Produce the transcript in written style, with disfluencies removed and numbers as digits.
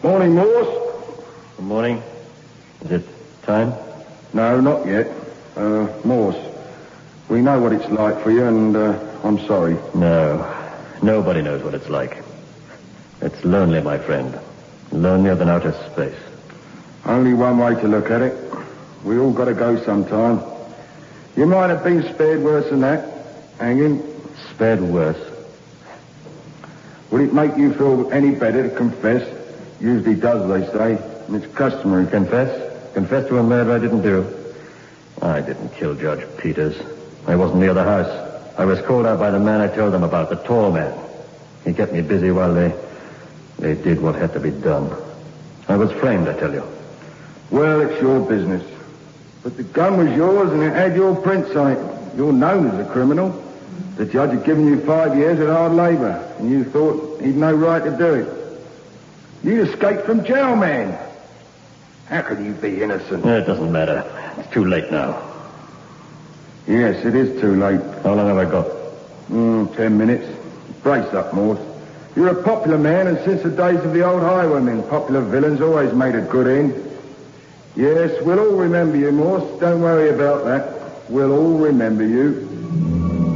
Morning, Morse. Good morning. Is it time? No, not yet. Morse, we know what it's like for you, and I'm sorry. No. Nobody knows what it's like. It's lonely, my friend. Lonelier than outer space. Only one way to look at it. We all got to go sometime. You might have been spared worse than that. Hanging. Spared worse. Would it make you feel any better to confess? Usually does, they say. And it's customary. Confess? Confess to a murder I didn't do. I didn't kill Judge Peters. I wasn't near the house. I was called out by the man I told them about, the tall man. He kept me busy while they did what had to be done. I was framed, I tell you. Well, it's your business. But the gun was yours and it had your prints on it. You're known as a criminal. The judge had given you 5 years at hard labor, and you thought he'd no right to do it. You'd escaped from jail, man. How could you be innocent? It doesn't matter. It's too late now. Yes, it is too late. How long have I got? 10 minutes. Brace up, Morse. You're a popular man, and since the days of the old highwaymen, popular villains always made a good end. Yes, we'll all remember you, Morse. Don't worry about that. We'll all remember you.